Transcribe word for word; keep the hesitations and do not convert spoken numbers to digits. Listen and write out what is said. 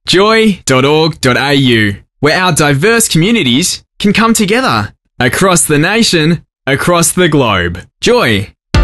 joy dot org dot a u, where our diverse communities can come together across the nation, across the globe. Joy.